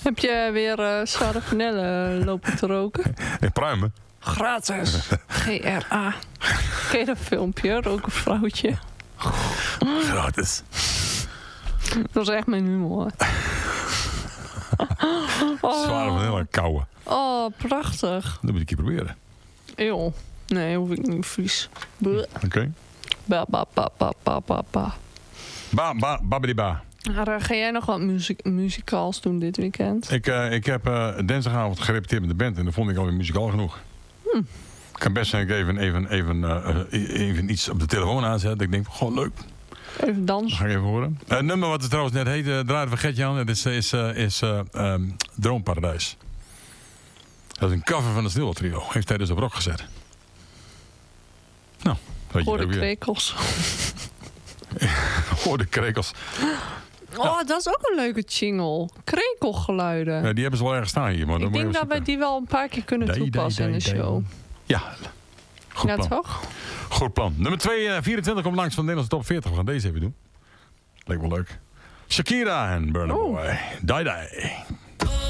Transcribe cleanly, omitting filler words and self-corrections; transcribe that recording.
Heb je weer Saravanelle lopen te roken? Ik pruimen. Gratis. GRA. Ken je dat filmpje? Roken vrouwtje. Gratis. Dat is echt mijn humor. Zware van heel erg koude. Oh, prachtig. Dat moet ik een keer proberen. Eeuw. Nee, hoef ik niet vies. Oké. Ba, ba, ba, ba, ba, ba, ba. Babidi-ba. Maar, ga jij nog wat muzikaals doen dit weekend? Ik heb dinsdagavond gerepeteerd met de band en dat vond ik alweer muzikaal genoeg. Ik kan best zijn dat ik even iets op de telefoon aanzet. Ik denk, gewoon leuk. Even dansen. Ga ik even horen. Het nummer wat het trouwens net heet, draaide van Gert-Jan, dat is Droomparadijs. Dat is een cover van de Stilwell Trio. Heeft hij dus op rock gezet. Nou, weet je Hoor de ook weer. krekels. Hoor de krekels. Oh, dat is ook een leuke jingle. Krekelgeluiden. Ja, die hebben ze wel ergens staan hier. Maar Ik denk dat wij die wel een paar keer kunnen toepassen in de show. Ja, goed plan. Ja, toch? Goed plan. Nummer 24 komt langs van de Nederlandse top 40. We gaan deze even doen. Lijkt wel leuk. Shakira en Burna Boy. Die Die.